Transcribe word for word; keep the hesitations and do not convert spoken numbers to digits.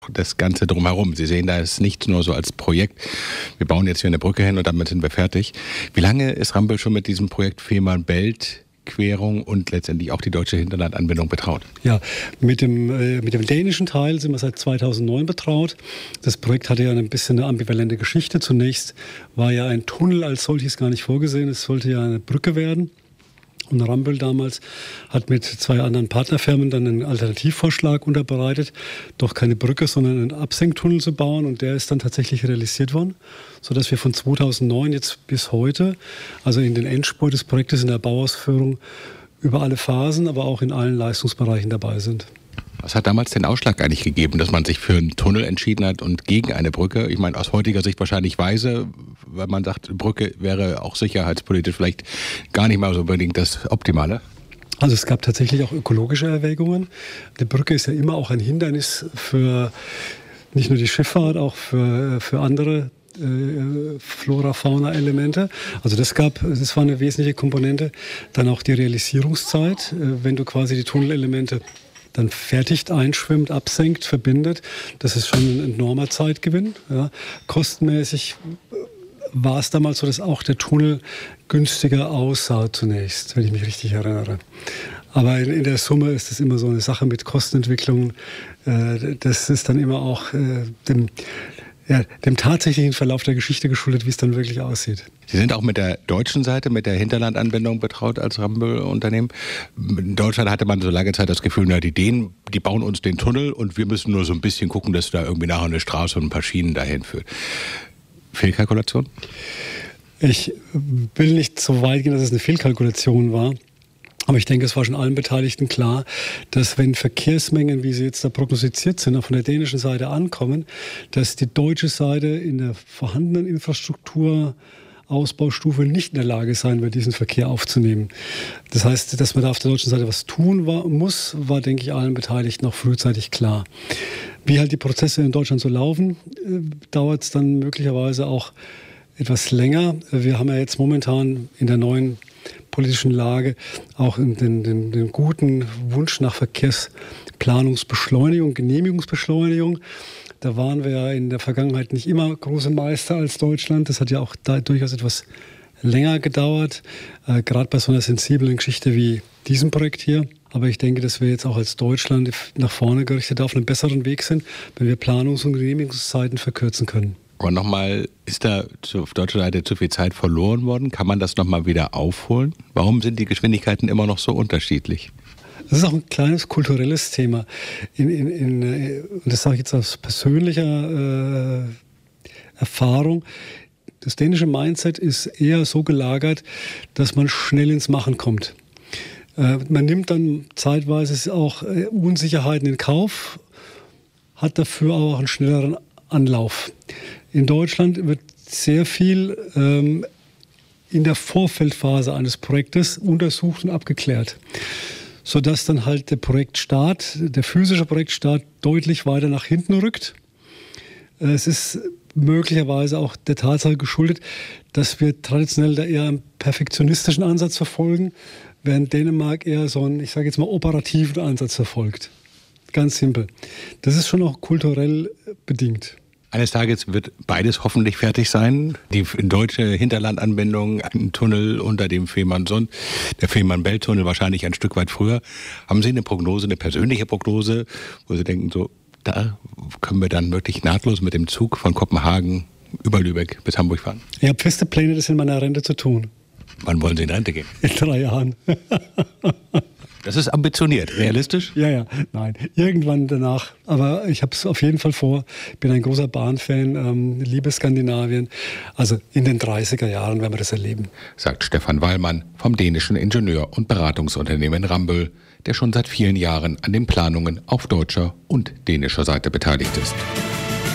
das Ganze drumherum. Sie sehen da es nicht nur so als Projekt, wir bauen jetzt hier eine Brücke hin und damit sind wir fertig. Wie lange ist Ramböll schon mit diesem Projekt Fehmarn-Belt-Querung und letztendlich auch die deutsche Hinterlandanbindung betraut? Ja, mit dem, äh, mit dem dänischen Teil sind wir seit zweitausendneun betraut. Das Projekt hatte ja ein bisschen eine ambivalente Geschichte. Zunächst war ja ein Tunnel als solches gar nicht vorgesehen. Es sollte ja eine Brücke werden. Und Ramböll damals hat mit zwei anderen Partnerfirmen dann einen Alternativvorschlag unterbreitet, doch keine Brücke, sondern einen Absenktunnel zu bauen. Und der ist dann tatsächlich realisiert worden, sodass wir von zweitausendneun jetzt bis heute, also in den Endspurt des Projektes in der Bauausführung, über alle Phasen, aber auch in allen Leistungsbereichen dabei sind. Was hat damals den Ausschlag eigentlich gegeben, dass man sich für einen Tunnel entschieden hat und gegen eine Brücke? Ich meine, aus heutiger Sicht wahrscheinlich weise, weil man sagt, Brücke wäre auch sicherheitspolitisch vielleicht gar nicht mal so unbedingt das Optimale. Also es gab tatsächlich auch ökologische Erwägungen. Die Brücke ist ja immer auch ein Hindernis für nicht nur die Schifffahrt, auch für, für andere äh, Flora-Fauna-Elemente. Also das gab, das war eine wesentliche Komponente. Dann auch die Realisierungszeit, äh, wenn du quasi die Tunnelelemente dann fertigt, einschwimmt, absenkt, verbindet. Das ist schon ein enormer Zeitgewinn. Ja. Kostenmäßig war es damals so, dass auch der Tunnel günstiger aussah zunächst, wenn ich mich richtig erinnere. Aber in, in der Summe ist es immer so eine Sache mit Kostenentwicklung. Äh, das ist dann immer auch äh, dem, ja, dem tatsächlichen Verlauf der Geschichte geschuldet, wie es dann wirklich aussieht. Sie sind auch mit der deutschen Seite, mit der Hinterlandanbindung betraut als Ramböll-Unternehmen. In Deutschland hatte man so lange Zeit das Gefühl, na, die Dänen, die bauen uns den Tunnel und wir müssen nur so ein bisschen gucken, dass da irgendwie nachher eine Straße und ein paar Schienen dahin führt. Fehlkalkulation? Ich will nicht so weit gehen, dass es eine Fehlkalkulation war. Aber ich denke, es war schon allen Beteiligten klar, dass wenn Verkehrsmengen, wie sie jetzt da prognostiziert sind, auch von der dänischen Seite ankommen, dass die deutsche Seite in der vorhandenen Infrastruktur Ausbaustufe nicht in der Lage sein wird, diesen Verkehr aufzunehmen. Das heißt, dass man da auf der deutschen Seite was tun war, muss, war, denke ich, allen Beteiligten auch frühzeitig klar. Wie halt die Prozesse in Deutschland so laufen, äh, dauert es dann möglicherweise auch etwas länger. Wir haben ja jetzt momentan in der neuen politischen Lage auch den, den, den guten Wunsch nach Verkehrsplanungsbeschleunigung, Genehmigungsbeschleunigung. Da waren wir ja in der Vergangenheit nicht immer große Meister als Deutschland. Das hat ja auch da durchaus etwas länger gedauert, äh, gerade bei so einer sensiblen Geschichte wie diesem Projekt hier. Aber ich denke, dass wir jetzt auch als Deutschland nach vorne gerichtet auf einem besseren Weg sind, wenn wir Planungs- und Genehmigungszeiten verkürzen können. Aber nochmal, ist da auf deutscher Seite zu viel Zeit verloren worden? Kann man das nochmal wieder aufholen? Warum sind die Geschwindigkeiten immer noch so unterschiedlich? Das ist auch ein kleines kulturelles Thema. In, in, in, und das sage ich jetzt aus persönlicher äh, Erfahrung. Das dänische Mindset ist eher so gelagert, dass man schnell ins Machen kommt. Äh, man nimmt dann zeitweise auch äh, Unsicherheiten in Kauf, hat dafür auch einen schnelleren Anlauf. In Deutschland wird sehr viel ähm, in der Vorfeldphase eines Projektes untersucht und abgeklärt, sodass dann halt der Projektstart, der physische Projektstart deutlich weiter nach hinten rückt. Es ist möglicherweise auch der Tatsache geschuldet, dass wir traditionell da eher einen perfektionistischen Ansatz verfolgen, während Dänemark eher so einen, ich sage jetzt mal, operativen Ansatz verfolgt. Ganz simpel. Das ist schon auch kulturell bedingt. Eines Tages wird beides hoffentlich fertig sein. Die deutsche Hinterlandanbindung, ein Tunnel unter dem Fehmarnsund, der Fehmarn-Belt-Tunnel wahrscheinlich ein Stück weit früher. Haben Sie eine Prognose, eine persönliche Prognose, wo Sie denken, so, da können wir dann wirklich nahtlos mit dem Zug von Kopenhagen über Lübeck bis Hamburg fahren? Ich habe feste Pläne, das in meiner Rente zu tun. Wann wollen Sie in Rente gehen? In drei Jahren. Das ist ambitioniert. Realistisch? Ja, ja, nein. Irgendwann danach. Aber ich habe es auf jeden Fall vor. Ich bin ein großer Bahnfan, ähm, liebe Skandinavien. Also in den dreißiger Jahren werden wir das erleben. Sagt Stefan Wallmann vom dänischen Ingenieur- und Beratungsunternehmen Ramböll, der schon seit vielen Jahren an den Planungen auf deutscher und dänischer Seite beteiligt ist.